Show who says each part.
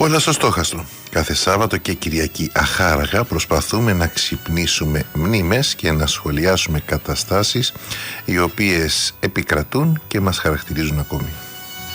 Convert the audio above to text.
Speaker 1: Όλα στο στόχαστρο. Κάθε Σάββατο και Κυριακή αχάραργα προσπαθούμε να ξυπνήσουμε μνήμες και να σχολιάσουμε καταστάσεις οι οποίες επικρατούν και μας χαρακτηρίζουν ακόμη.